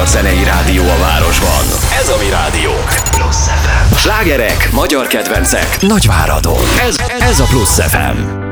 magyar zenei rádió a városban. Ez a mi rádiónk. Plusz FM. Slágerek, magyar kedvencek, Nagyváradon. Ez a Plusz FM.